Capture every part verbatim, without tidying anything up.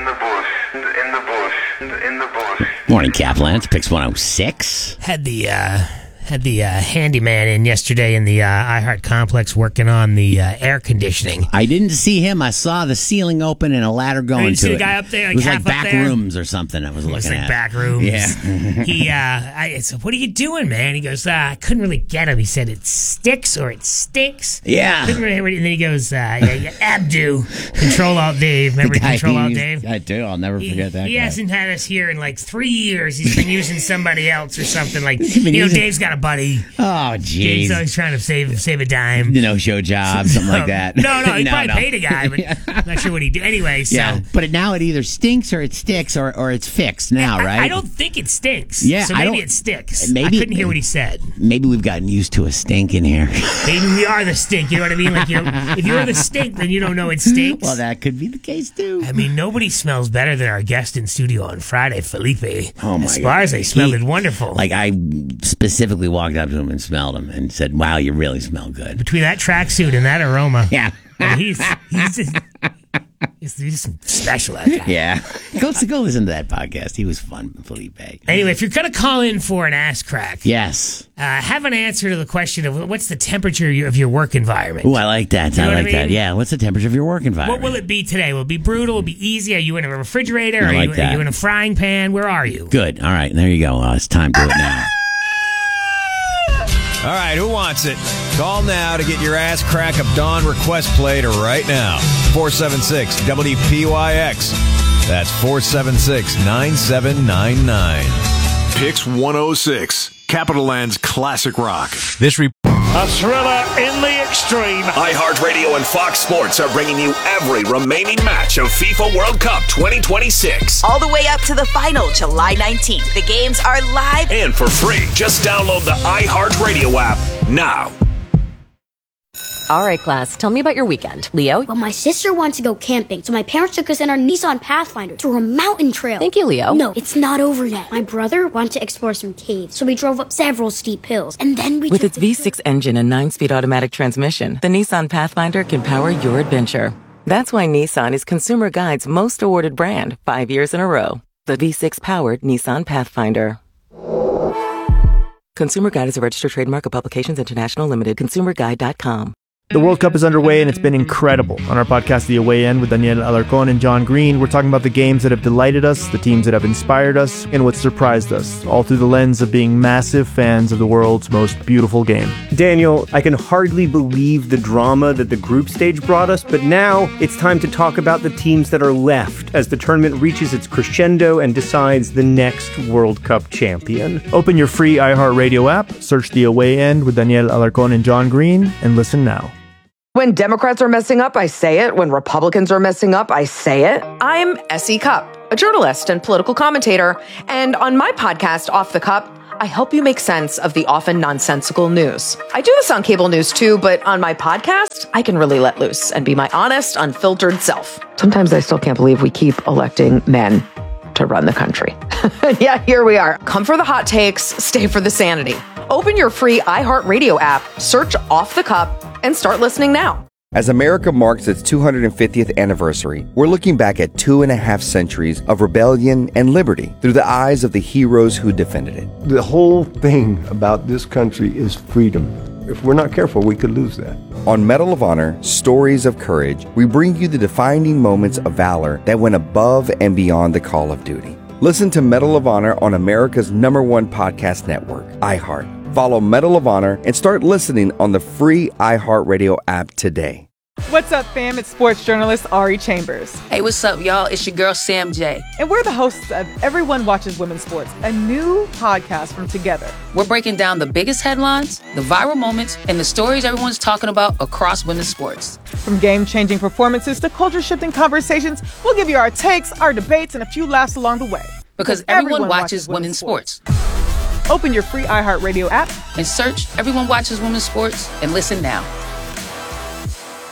in the bush, in the bush, in the bush. Morning, Kaplan. It's Pix one oh six. Had the uh, had the uh, handyman in yesterday in the uh, iHeart complex working on the uh, air conditioning. I didn't see him. I saw the ceiling open and a ladder going Oh, you to see it. the guy up there, like it was half like up back there? rooms or something I was It looking was like at. back rooms. Yeah. he, uh, I said, "What are you doing, man?" He goes, uh, "I couldn't really get him." He said, "It sticks or it stinks." Yeah. Couldn't really, and then he goes, uh, yeah, yeah, Abdu, Control Alt Dave. Remember The guy Control Alt he- Dave? I do. I'll never He, forget that he guy. hasn't had us here in like three years. He's been using somebody else or something. Like, He's been you know, using- Dave's got a buddy. Oh, Dave's jeez. always trying to save save a dime. You know, show job, something like that. No, no, he No, probably no. paid a guy, but I'm not sure what he did. Anyway, so Yeah, but it, now it either stinks or it sticks or, or it's fixed now, I, right? I don't think it stinks. Yeah, so I maybe don't- it sticks. maybe- I couldn't hear what he said. Maybe we've gotten used to a stink in here. Maybe we are the stink. You know what I mean? Like, you know, if you're the stink, then you don't know it stinks. Well, that could be the case, too. I mean, nobody smells better than our guest in studio on Friday, Felipe. Oh, my As far as God. I smelled He- it wonderful. Like, I specifically walked up to him and smelled him and said, wow, you really smell good. Between that tracksuit and that aroma, Yeah. I mean, he's he's just, he's, he's just special. That guy. Yeah. Go, go listen to that podcast. He was fun, Felipe. Anyway, if you're gonna call in for an ass crack, Yes. uh, have an answer to the question of what's the temperature of your work environment. Ooh, I like that. You know I what I like that. mean? Yeah. What's the temperature of your work environment? What will it be today? Will it be brutal? Will it be easy? Are you in a refrigerator? I Are, like you, are that. you in a frying pan? Where are you? Good. All right. There you go. Uh, it's time to do it now. All right, who wants it? Call now to get your ass crack of dawn request played right now. four seven six W P Y X. That's four seven six, nine seven nine nine. Pix one oh six, Capital Land's classic rock. This re- A thriller in the extreme. iHeartRadio and Fox Sports are bringing you every remaining match of FIFA World Cup twenty twenty-six. All the way up to the final, July nineteenth. The games are live And for free, just download the iHeartRadio app now. All right, class, tell me about your weekend. Leo? Well, my sister wanted to go camping, so my parents took us in our Nissan Pathfinder to a mountain trail. Thank you, Leo. No, it's not over yet. My brother wanted to explore some caves, so we drove up several steep hills, and then we With took its the V six engine and nine-speed automatic transmission, the Nissan Pathfinder can power your adventure. That's why Nissan is Consumer Guide's most awarded brand, five years in a row. The V six-powered Nissan Pathfinder. Consumer Guide is a registered trademark of Publications International Limited. consumer guide dot com. The World Cup is underway and it's been incredible. On our podcast, The Away End, with Daniel Alarcon and John Green, we're talking about the games that have delighted us, the teams that have inspired us, and what surprised us, all through the lens of being massive fans of the world's most beautiful game. Daniel, I can hardly believe the drama that the group stage brought us, but now it's time to talk about the teams that are left as the tournament reaches its crescendo and decides the next World Cup champion. Open your free iHeartRadio app, search The Away End with Daniel Alarcon and John Green, and listen now. When Democrats are messing up, I say it. When Republicans are messing up, I say it. I'm Essie Cupp, a journalist and political commentator. And on my podcast, Off the Cup, I help you make sense of the often nonsensical news. I do this on cable news too, but on my podcast, I can really let loose and be my honest, unfiltered self. Sometimes I still can't believe we keep electing men to run the country. Yeah, here we are. Come for the hot takes, stay for the sanity. Open your free iHeartRadio app, search Off the Cup, and start listening now. As America marks its two hundred fiftieth anniversary, we're looking back at two and a half centuries of rebellion and liberty through the eyes of the heroes who defended it. The whole thing about this country is freedom. If we're not careful, we could lose that. On Medal of Honor, Stories of Courage, we bring you the defining moments of valor that went above and beyond the call of duty. Listen to Medal of Honor on America's number one podcast network, iHeart. Follow Medal of Honor and start listening on the free iHeartRadio app today. What's up, fam? It's sports journalist Ari Chambers. Hey, what's up, y'all? It's your girl, Sam J. And we're the hosts of Everyone Watches Women's Sports, a new podcast from Together. We're breaking down the biggest headlines, the viral moments, and the stories everyone's talking about across women's sports. From game-changing performances to culture-shifting conversations, we'll give you our takes, our debates, and a few laughs along the way. Because everyone, everyone watches, watches women's sports. sports. Open your free iHeartRadio app and search Everyone Watches Women's Sports and listen now.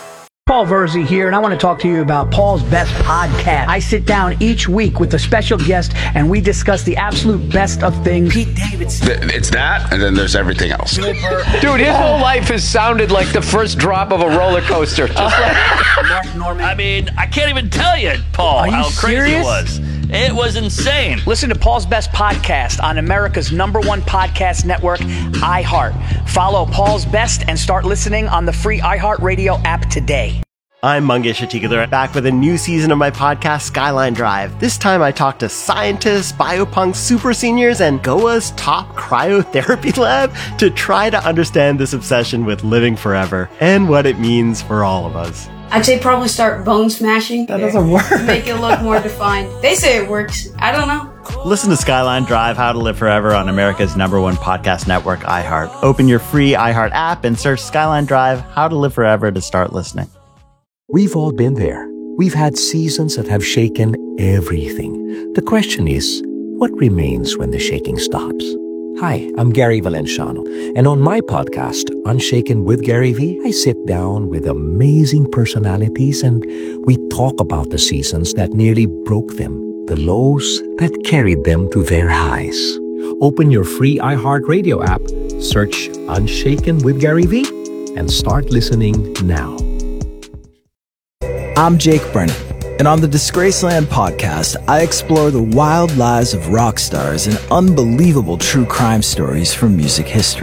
Paul Verzi here, and I want to talk to you about Paul's Best Podcast. I sit down each week with a special guest, and we discuss the absolute best of things. Pete Davidson. It's that, and then there's everything else. Dude, his whole life has sounded like the first drop of a roller coaster. Just like Mark Norman. I mean, I can't even tell you, Paul, Are you how crazy serious? it was. It was insane. Listen to Paul's Best Podcast on America's number one podcast network, iHeart. Follow Paul's Best and start listening on the free iHeartRadio app today. I'm Mangesh Atikadar, back with a new season of my podcast, Skyline Drive. This time I talk to scientists, biopunks, super seniors, and G O A's top cryotherapy lab to try to understand this obsession with living forever and what it means for all of us. I'd say probably start bone smashing. That doesn't work. Make it look more defined. They say it works. I don't know. Listen to Skyline Drive, How to Live Forever on America's number one podcast network, iHeart. Open your free iHeart app and search Skyline Drive, How to Live Forever to start listening. We've all been there. We've had seasons that have shaken everything. The question is, what remains when the shaking stops? Hi, I'm Gary Valenciano, and on my podcast, Unshaken with Gary V, I sit down with amazing personalities and we talk about the seasons that nearly broke them, the lows that carried them to their highs. Open your free iHeartRadio app, search Unshaken with Gary V, and start listening now. I'm Jake Brennan, and on the Disgraceland podcast, I explore the wild lives of rock stars and unbelievable true crime stories from music history.